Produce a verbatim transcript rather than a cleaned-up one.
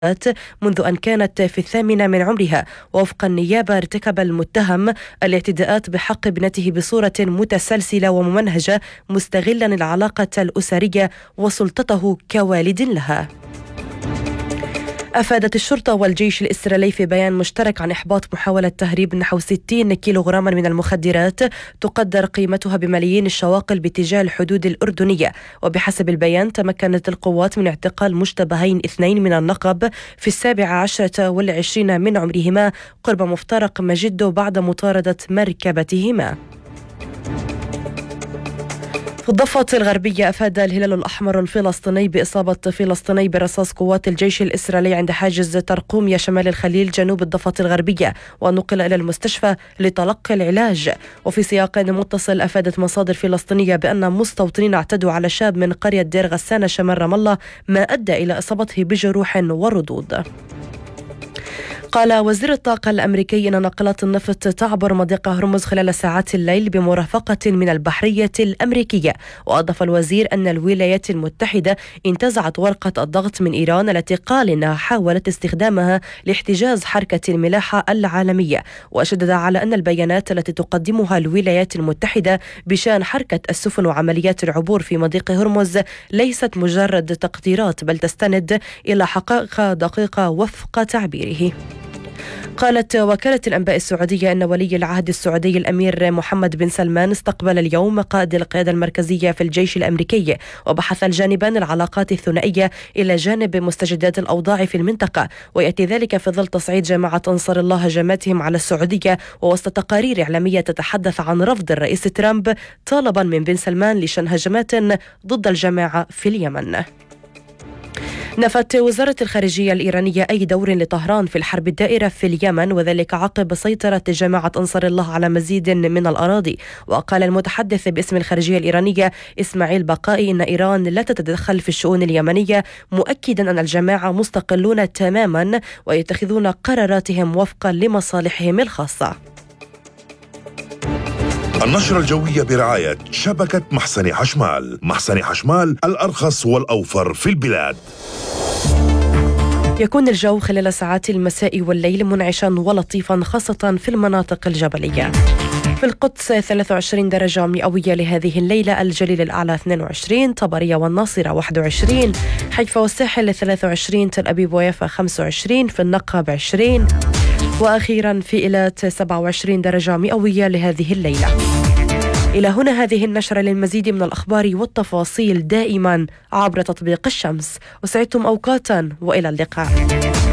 منذ أن كانت في الثامنة من عمرها. ووفق النيابة ارتكب المتهم الاعتداءات بحق ابنته بصورة متسلسلة وممنهجة، مستغلا العلاقة الأسرية وسلطته كوالد لها. أفادت الشرطة والجيش الإسرائيلي في بيان مشترك عن إحباط محاولة تهريب نحو ستين كيلوغراما من المخدرات تقدر قيمتها بملايين الشواقل باتجاه الحدود الأردنية. وبحسب البيان تمكنت القوات من اعتقال مشتبهين اثنين من النقب في السابعة عشرة والعشرين من عمرهما قرب مفترق مجدو بعد مطاردة مركبتهما. في الضفة الغربية أفاد الهلال الأحمر الفلسطيني بإصابة فلسطيني برصاص قوات الجيش الإسرائيلي عند حاجز ترقومية شمال الخليل جنوب الضفة الغربية، ونقل إلى المستشفى لتلقي العلاج. وفي سياق متصل أفادت مصادر فلسطينية بأن مستوطنين اعتدوا على شاب من قرية دير غسانة شمال رام الله، ما أدى إلى إصابته بجروح وردود. قال وزير الطاقة الأمريكي أن ناقلات النفط تعبر مضيق هرمز خلال ساعات الليل بمرافقة من البحرية الأمريكية. وأضاف الوزير أن الولايات المتحدة انتزعت ورقة الضغط من إيران التي قال إنها حاولت استخدامها لاحتجاز حركة الملاحة العالمية. وشدد على أن البيانات التي تقدمها الولايات المتحدة بشأن حركة السفن وعمليات العبور في مضيق هرمز ليست مجرد تقديرات، بل تستند إلى حقائق دقيقة وفق تعبيره. قالت وكالة الأنباء السعودية أن ولي العهد السعودي الأمير محمد بن سلمان استقبل اليوم قائد القيادة المركزية في الجيش الأمريكي، وبحث الجانبان العلاقات الثنائية إلى جانب مستجدات الأوضاع في المنطقة. ويأتي ذلك في ظل تصعيد جماعة أنصار الله هجماتهم على السعودية، ووسط تقارير إعلامية تتحدث عن رفض الرئيس ترامب طالبا من بن سلمان لشن هجمات ضد الجماعة في اليمن. نفت وزارة الخارجية الإيرانية أي دور لطهران في الحرب الدائرة في اليمن، وذلك عقب سيطرة جماعة أنصار الله على مزيد من الأراضي. وقال المتحدث باسم الخارجية الإيرانية إسماعيل بقائي إن إيران لا تتدخل في الشؤون اليمنية، مؤكدا أن الجماعة مستقلون تماما ويتخذون قراراتهم وفقا لمصالحهم الخاصة. النشرة الجوية برعاية شبكة محسن حشمال. محسن حشمال الأرخص والأوفر في البلاد. يكون الجو خلال ساعات المساء والليل منعشا ولطيفا، خاصة في المناطق الجبلية. في القدس ثلاثة وعشرين درجة مئوية لهذه الليلة، الجليل الأعلى اثنين وعشرين، طبرية والناصرة واحد وعشرين، حيفا والساحل ثلاثة وعشرين، تل أبيب ويافا خمسة وعشرين، في النقب عشرين، وأخيرا في إيلات سبعة وعشرين درجة مئوية لهذه الليلة. إلى هنا هذه النشرة. للمزيد من الأخبار والتفاصيل دائما عبر تطبيق الشمس. وسعدتم أوقاتا وإلى اللقاء.